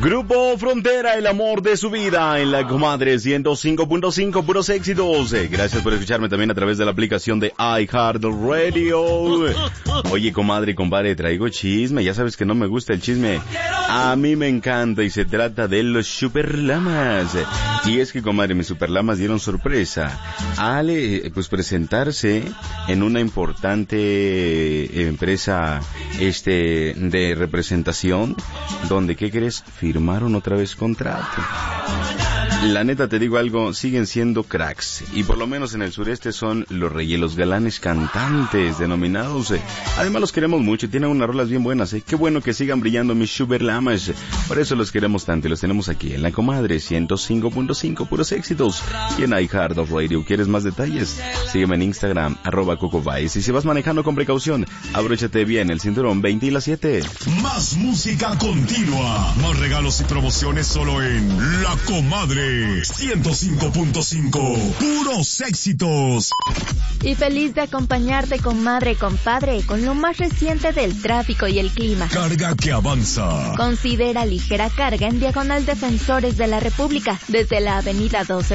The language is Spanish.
Grupo Frontera, el amor de su vida en la Comadre 105.5, puros éxitos. Gracias por escucharme también a través de la aplicación de iHeartRadio. Oye, comadre y compadre, traigo chisme. Ya sabes que no me gusta el chisme. A mí me encanta y se trata de los Superlamas. Y es que, comadre, mis Superlamas dieron sorpresa al presentarse en una importante empresa de representación, donde, ¿qué crees? Firmaron otra vez contrato. La neta, te digo algo, siguen siendo cracks, y por lo menos en el sureste son los reyes, los galanes cantantes denominados. Además los queremos mucho y tienen unas rolas bien buenas. Qué bueno que sigan brillando mis Superlamas. Por eso los queremos tanto y los tenemos aquí en la Comadre 105.5, puros éxitos, y en iHeartRadio. ¿Quieres más detalles? Sígueme en Instagram, @CocoVice. Y si vas manejando con precaución, abróchate bien el cinturón, 20 y las 7. Más música continua, más regalos y promociones solo en La Comadre 105.5, puros éxitos. Y feliz de acompañarte, comadre y compadre, con lo más reciente del tráfico y el clima. Carga que avanza. Considera ligera carga en diagonal Defensores de la República, desde la avenida 12